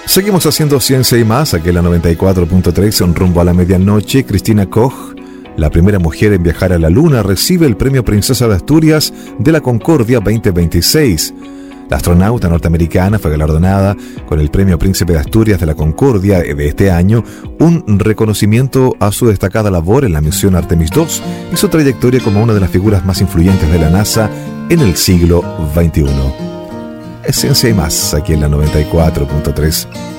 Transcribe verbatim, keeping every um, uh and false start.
Seguimos haciendo ciencia y más, aquí en la noventa y cuatro punto tres, en rumbo a la medianoche. Cristina Koch, la primera mujer en viajar a la Luna, recibe el Premio Princesa de Asturias de la Concordia veinte veintiséis. La astronauta norteamericana fue galardonada con el Premio Príncipe de Asturias de la Concordia de este año, un reconocimiento a su destacada labor en la misión Artemis dos y su trayectoria como una de las figuras más influyentes de la NASA en el siglo veintiuno. Es Ciencia y más, aquí en la noventa y cuatro punto tres.